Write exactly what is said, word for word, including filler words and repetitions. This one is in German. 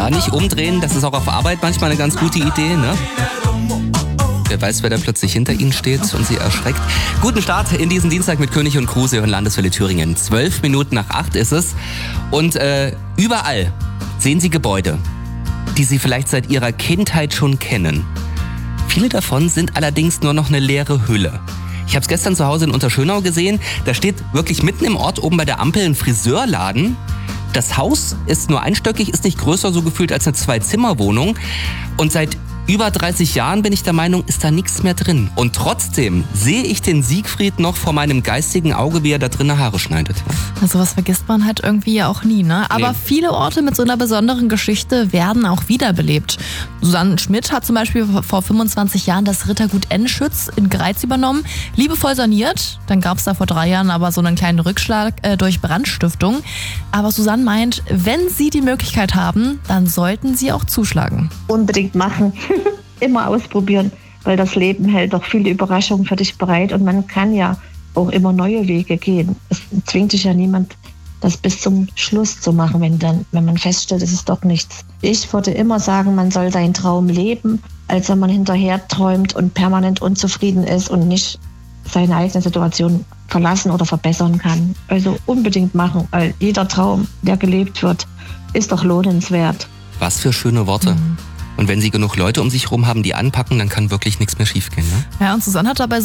Ja, nicht umdrehen, das ist auch auf Arbeit manchmal eine ganz gute Idee, ne? Wer weiß, wer da plötzlich hinter Ihnen steht und Sie erschreckt. Guten Start in diesen Dienstag mit König und Kruse und Landeswelle Thüringen. Zwölf Minuten nach acht ist es. Und äh, überall sehen Sie Gebäude, die Sie vielleicht seit Ihrer Kindheit schon kennen. Viele davon sind allerdings nur noch eine leere Hülle. Ich habe es gestern zu Hause in Unterschönau gesehen. Da steht wirklich mitten im Ort oben bei der Ampel ein Friseurladen. Das Haus ist nur einstöckig, ist nicht größer so gefühlt als eine Zwei-Zimmer-Wohnung. Und seit über dreißig Jahren bin ich der Meinung, ist da nichts mehr drin. Und trotzdem sehe ich den Siegfried noch vor meinem geistigen Auge, wie er da drinnen Haare schneidet. Na, sowas vergisst man halt irgendwie ja auch nie, ne? Aber nee. Viele Orte mit so einer besonderen Geschichte werden auch wiederbelebt. Susanne Schmidt hat zum Beispiel vor fünfundzwanzig Jahren das Rittergut Enschütz in Greiz übernommen, liebevoll saniert. Dann gab es da vor drei Jahren aber so einen kleinen Rückschlag äh, durch Brandstiftung. Aber Susanne meint, wenn Sie die Möglichkeit haben, dann sollten Sie auch zuschlagen. Unbedingt machen. Immer ausprobieren, weil das Leben hält doch viele Überraschungen für dich bereit und man kann ja auch immer neue Wege gehen. Es zwingt dich ja niemand, das bis zum Schluss zu machen, wenn dann, wenn man feststellt, es ist doch nichts. Ich würde immer sagen, man soll seinen Traum leben, als wenn man hinterher träumt und permanent unzufrieden ist und nicht seine eigene Situation verlassen oder verbessern kann. Also unbedingt machen, weil jeder Traum, der gelebt wird, ist doch lohnenswert. Was für schöne Worte. Mhm. Und wenn Sie genug Leute um sich herum haben, die anpacken, dann kann wirklich nichts mehr schiefgehen, ne? Ja, und Susanne hat dabei